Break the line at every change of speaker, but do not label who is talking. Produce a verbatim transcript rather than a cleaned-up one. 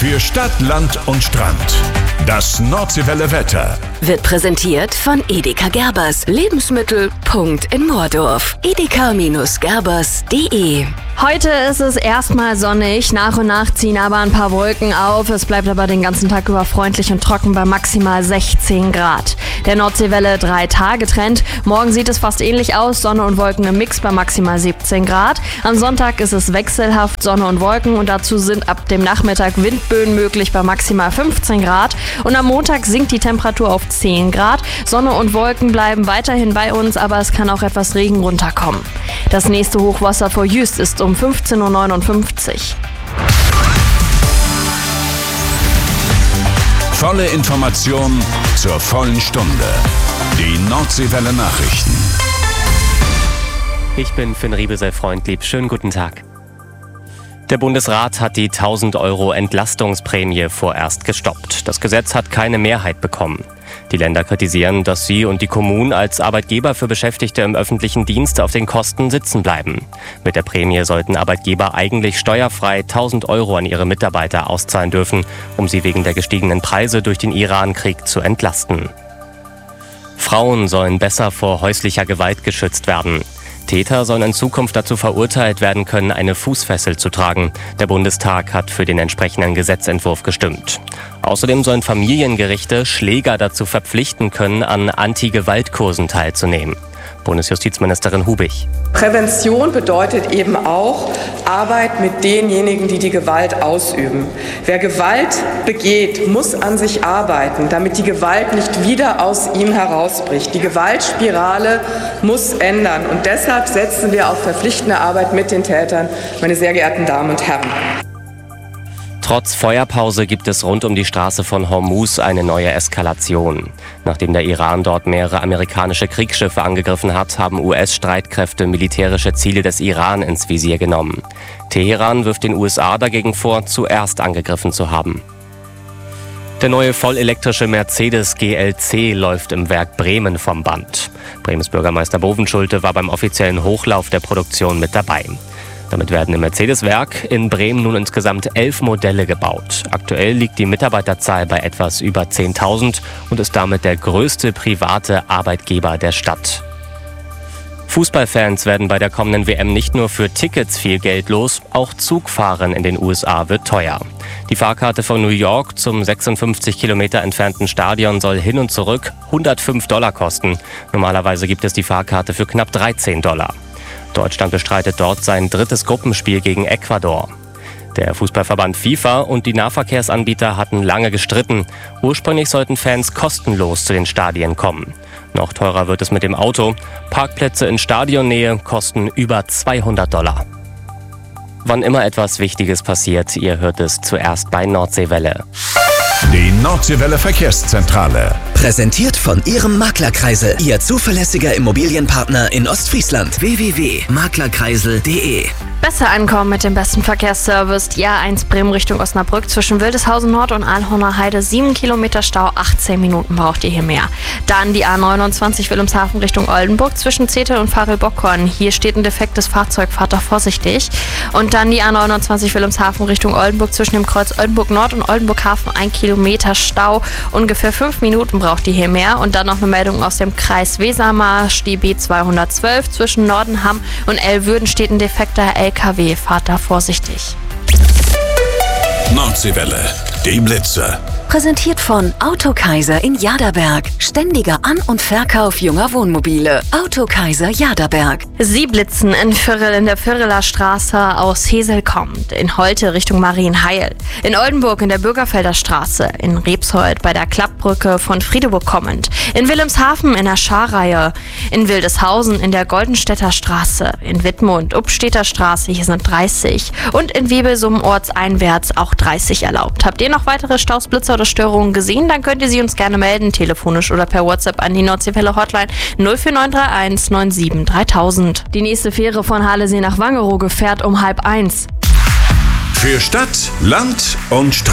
Für Stadt, Land und Strand. Das Nordseewelle Wetter
wird präsentiert von Edeka Gerbers. Lebensmittel. Punkt in Moordorf. edeka Gerbers punkt de.
Heute ist es erstmal sonnig, nach und nach ziehen aber ein paar Wolken auf. Es bleibt aber den ganzen Tag über freundlich und trocken bei maximal sechzehn Grad. Der Nordseewelle drei Tage Trend. Morgen sieht es fast ähnlich aus, Sonne und Wolken im Mix bei maximal siebzehn Grad. Am Sonntag ist es wechselhaft, Sonne und Wolken und dazu sind ab dem Nachmittag Windböen möglich bei maximal fünfzehn Grad. Und am Montag sinkt die Temperatur auf zehn Grad. Sonne und Wolken bleiben weiterhin bei uns, aber es kann auch etwas Regen runterkommen. Das nächste Hochwasser vor Jüst ist um fünfzehn Uhr neunundfünfzig.
Volle Information zur vollen Stunde. Die Nordseewelle Nachrichten.
Ich bin Finn Riebesel-Freundlieb. Schönen guten Tag. Der Bundesrat hat die tausend Euro Entlastungsprämie vorerst gestoppt. Das Gesetz hat keine Mehrheit bekommen. Die Länder kritisieren, dass sie und die Kommunen als Arbeitgeber für Beschäftigte im öffentlichen Dienst auf den Kosten sitzen bleiben. Mit der Prämie sollten Arbeitgeber eigentlich steuerfrei tausend Euro an ihre Mitarbeiter auszahlen dürfen, um sie wegen der gestiegenen Preise durch den Iran-Krieg zu entlasten. Frauen sollen besser vor häuslicher Gewalt geschützt werden. Täter sollen in Zukunft dazu verurteilt werden können, eine Fußfessel zu tragen. Der Bundestag hat für den entsprechenden Gesetzentwurf gestimmt. Außerdem sollen Familiengerichte Schläger dazu verpflichten können, an Anti-Gewalt-Kursen teilzunehmen. Bundesjustizministerin Hubig.
Prävention bedeutet eben auch Arbeit mit denjenigen, die die Gewalt ausüben. Wer Gewalt begeht, muss an sich arbeiten, damit die Gewalt nicht wieder aus ihm herausbricht. Die Gewaltspirale muss ändern und deshalb setzen wir auf verpflichtende Arbeit mit den Tätern, meine sehr geehrten Damen und Herren.
Trotz Feuerpause gibt es rund um die Straße von Hormuz eine neue Eskalation. Nachdem der Iran dort mehrere amerikanische Kriegsschiffe angegriffen hat, haben U S-Streitkräfte militärische Ziele des Iran ins Visier genommen. Teheran wirft den U S A dagegen vor, zuerst angegriffen zu haben. Der neue vollelektrische Mercedes G L C läuft im Werk Bremen vom Band. Bremens Bürgermeister Bovenschulte war beim offiziellen Hochlauf der Produktion mit dabei. Damit werden im Mercedes-Werk in Bremen nun insgesamt elf Modelle gebaut. Aktuell liegt die Mitarbeiterzahl bei etwas über zehntausend und ist damit der größte private Arbeitgeber der Stadt. Fußballfans werden bei der kommenden W M nicht nur für Tickets viel Geld los, auch Zugfahren in den U S A wird teuer. Die Fahrkarte von New York zum sechsundfünfzig Kilometer entfernten Stadion soll hin und zurück hundertfünf Dollar kosten. Normalerweise gibt es die Fahrkarte für knapp dreizehn Dollar. Deutschland bestreitet dort sein drittes Gruppenspiel gegen Ecuador. Der Fußballverband FIFA und die Nahverkehrsanbieter hatten lange gestritten. Ursprünglich sollten Fans kostenlos zu den Stadien kommen. Noch teurer wird es mit dem Auto. Parkplätze in Stadionnähe kosten über zweihundert Dollar. Wann immer etwas Wichtiges passiert, ihr hört es zuerst bei Nordseewelle.
Die Nordseewelle Verkehrszentrale.
Präsentiert von Ihrem Maklerkreisel, Ihr zuverlässiger Immobilienpartner in Ostfriesland. w w w punkt maklerkreisel punkt de.
Besser ankommen mit dem besten Verkehrsservice. Die A eins Bremen Richtung Osnabrück zwischen Wildeshausen Nord und Alhorner Heide. sieben Kilometer Stau, achtzehn Minuten braucht ihr hier mehr. Dann die A neunundzwanzig Wilhelmshaven Richtung Oldenburg zwischen Zetel und Farel-Bockhorn. Hier steht ein defektes Fahrzeug, fahrt doch vorsichtig. Und dann die A neunundzwanzig Wilhelmshaven Richtung Oldenburg zwischen dem Kreuz Oldenburg Nord und Oldenburg Hafen. ein Kilometer Stau, ungefähr fünf Minuten braucht ihr hier mehr. Und dann noch eine Meldung aus dem Kreis Wesermarsch, die B zweihundertzwölf zwischen Nordenham und Elwürden steht ein defekter L K W, fahrt da vorsichtig.
Nordseewelle, die Blitze.
Präsentiert von Autokaiser in Jaderberg. Ständiger An- und Verkauf junger Wohnmobile. Autokaiser Jaderberg.
Sie blitzen in Virrel in der Virreler Straße aus Hesel kommt. In Holte Richtung Marienheil. In Oldenburg in der Bürgerfelder Straße. In Rebsold bei der Klappbrücke von Friedeburg kommend. In Wilhelmshaven in der Scharreihe. In Wildeshausen in der Goldenstädter Straße. In Wittmund, Upstädter Straße, hier sind dreißig. Und in Webelsum ortseinwärts auch dreißig erlaubt. Habt ihr noch weitere Staus, Blitzer oder Störungen gesehen, dann könnt ihr sie uns gerne melden, telefonisch oder per WhatsApp an die Nordseewelle Hotline null vier neun drei eins neun sieben dreitausend. Die nächste Fähre von Halesee nach Wangerooge fährt um halb eins.
Für Stadt, Land und Strand.